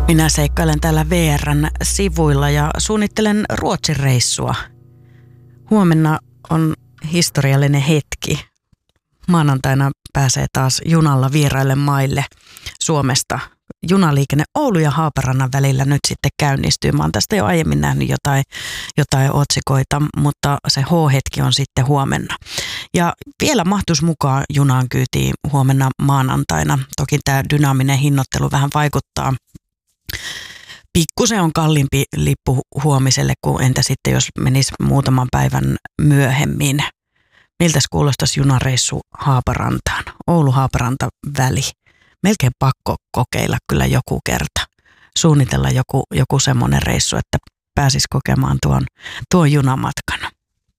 Minä seikkailen täällä VR:n sivuilla ja suunnittelen Ruotsin reissua. Huomenna on historiallinen hetki. Maanantaina pääsee taas junalla vieraille maille Suomesta. Junaliikenne Oulu ja Haaparannan välillä nyt sitten käynnistyy. Mä oon tästä jo aiemmin nähnyt jotain otsikoita, mutta se H-hetki on sitten huomenna. Ja vielä mahtuisi mukaan junaan kyytiin huomenna maanantaina. Toki tämä dynaaminen hinnoittelu vähän vaikuttaa. Pikkusen on kalliimpi lippu huomiselle kuin entä sitten, jos menisi muutaman päivän myöhemmin. Miltäs kuulostaisi junareissu Haaparantaan? Oulu-Haaparanta väli. Melkein pakko kokeilla kyllä joku kerta. Suunnitella joku semmoinen reissu, että pääsisi kokemaan tuon junamatkan.